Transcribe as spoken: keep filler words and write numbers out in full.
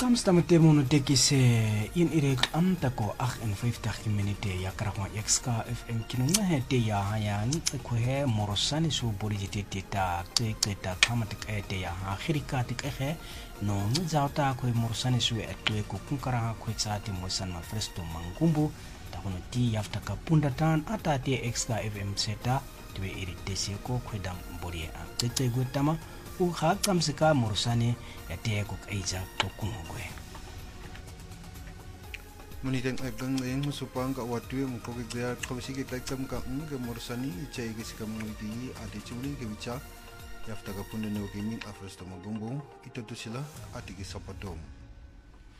Kamstamte mono tekise in irek amtako achtenvijftig minute ya karakwa X-K F M kinunga hete ya haya nitsekwe morosani su borijite tita teta kamatik ete ya khirika tik ehe no nzauta kwe morosani su etwe kukunkara kwe tsati mosan ma fresto mangumbu takono ti yaftaka pundatan atati X-K F M seta twe iritese ko kwedam borie tete gwetama u khamsika morosani yate ko kaija tokungwe Muniteng ekang eng musupang ka watwe mukhoke gya khobisi ke takam ka nge morosani chai ke sikam ngiti ati chuli ke bicha yafta ka punne no ke min afresto magumbu ito to sila ati ke sapatom